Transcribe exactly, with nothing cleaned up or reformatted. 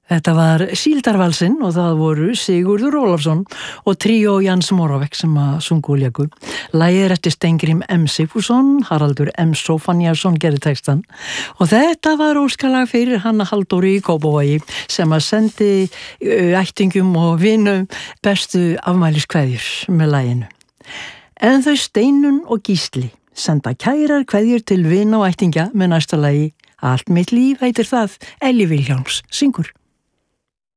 Þetta var Síldarvalsinn og það voru Sigurður Ólafsson og tríó Jans Moravec sem að sungu og léku. Lagið er eftir Steingrím M. Sigfússon, Haraldur M. Sófaniasson gerði textan og þetta var óskalag fyrir Hanna Halldóru í Kópavogi sem að sendi ættingum og vinum bestu afmæliskveðjur með laginu. En þau Steinun og Gísli senda kærar kveðjur til vina og ættingja með næsta lagi Allt mitt líf heitir það, Elli Vilhjálms syngur.